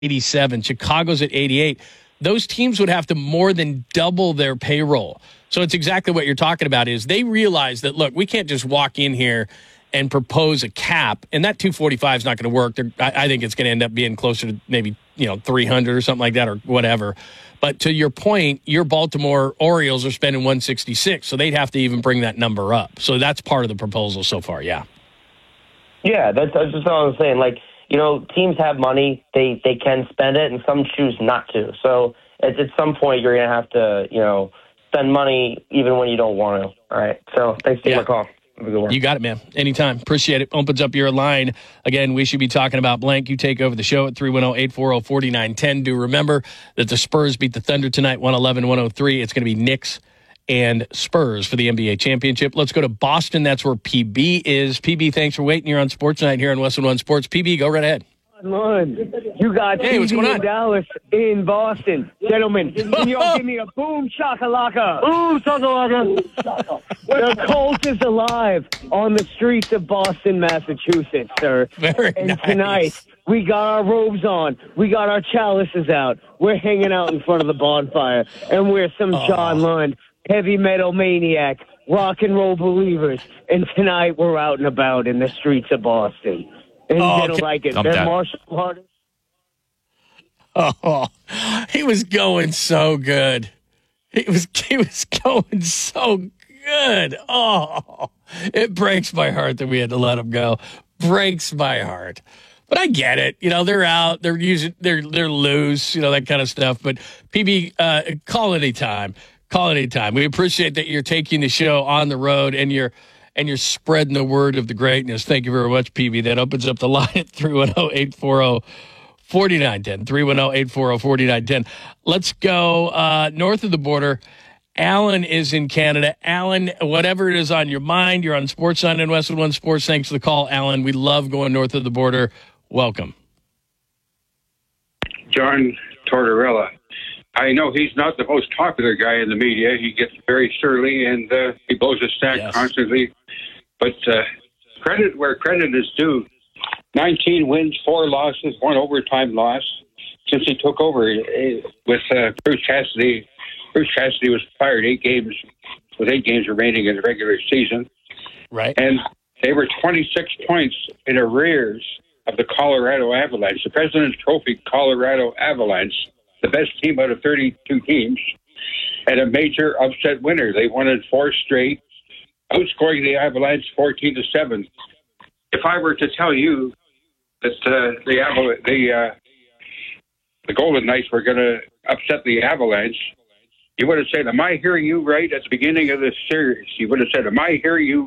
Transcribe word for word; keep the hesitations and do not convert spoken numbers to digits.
eighty-seven. Chicago's at eighty-eight. Those teams would have to more than double their payroll. So it's exactly what you're talking about is they realize that, look, we can't just walk in here and propose a cap, and that two forty-five is not going to work. I, I think it's going to end up being closer to maybe, you know, three hundred or something like that or whatever. But to your point, your Baltimore Orioles are spending one sixty-six, so they'd have to even bring that number up. So that's part of the proposal so far, yeah. Yeah, that's, that's just what I was saying. Like, you know, teams have money. They they can spend it, and some choose not to. So at, at some point, you're going to have to, you know, spend money even when you don't want to. All right. So thanks for yeah. your call. Have a good one. You got it, man. Anytime. Appreciate it. Opens up your line. Again, we should be talking about blank. You take over the show at three one zero, eight four zero, four nine one zero. Do remember that the Spurs beat the Thunder tonight, one eleven to one oh three. It's going to be Knicks and Spurs for the N B A championship. Let's go to Boston. That's where P B is. P B, thanks for waiting. You're on Sports Night here on Westwood One Sports. P B, go right ahead. Lund, you got hey, what's going on? in Dallas, in Boston. Gentlemen, can you all give me a boom shakalaka? Boom shakalaka. The Colts is alive on the streets of Boston, Massachusetts, sir. Very and nice. Tonight, we got our robes on. We got our chalices out. We're hanging out in front of the bonfire. And we're some oh. John Lund, heavy metal maniac, rock and roll believers. And tonight, we're out and about in the streets of Boston. And oh, they don't like it. I'm They're done. martial artists. Oh, he was going so good. He was he was going so good. Oh, it breaks my heart that we had to let him go. Breaks my heart. But I get it. You know, they're out. They're using. They're they're loose. You know, that kind of stuff. But P B, uh, call any time. Call any time. We appreciate that you're taking the show on the road and you're. And you're spreading the word of the greatness. Thank you very much, P B. That opens up the line at three one zero, eight four zero, four nine one zero. three one zero, eight four zero, four nine one zero. Let's go uh, north of the border. Alan is in Canada. Alan, whatever it is on your mind, you're on Sports Night and Westwood One Sports. Thanks for the call, Alan. We love going north of the border. Welcome. John Tortorella. I know he's not the most popular guy in the media. He gets very surly and uh, he blows his stack yes. constantly. But uh, credit where credit is due. nineteen wins, four losses, one overtime loss since he took over uh, with uh, Bruce Cassidy. Bruce Cassidy was fired eight games with eight games remaining in the regular season. Right. And they were twenty-six points in arrears of the Colorado Avalanche, the President's Trophy Colorado Avalanche. The best team out of thirty-two teams, and a major upset winner. They won it four straight, outscoring the Avalanche fourteen to seven. If I were to tell you that uh, the Aval- the uh, the Golden Knights were going to upset the Avalanche, you would have said, "Am I hearing you right?" At the beginning of this series, you would have said, "Am I hearing you